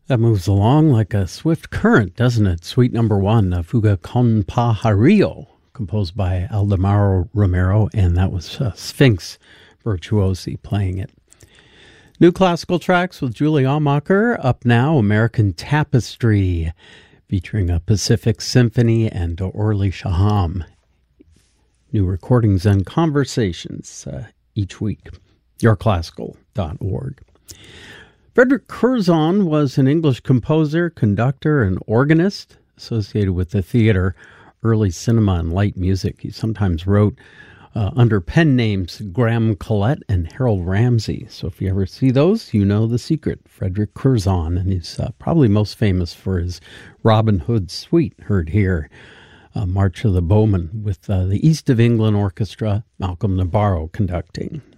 That moves along like a swift current, doesn't it? Suite number 1, Fuga con Pajarillo, composed by Aldemaro Romero, and that was Sphinx Virtuosi playing it. New classical tracks with Julie Aumacher. Up now, American Tapestry, featuring a Pacific Symphony and Orly Shaham. New recordings and conversations each week. yourclassical.org. Frederick Curzon was an English composer, conductor, and organist associated with the theater, early cinema, and light music. He sometimes wrote under pen names Graham Collette and Harold Ramsey. So if you ever see those, you know the secret. Frederick Curzon, and he's probably most famous for his Robin Hood suite, heard here, March of the Bowmen, with the East of England Orchestra, Malcolm Nabarro conducting.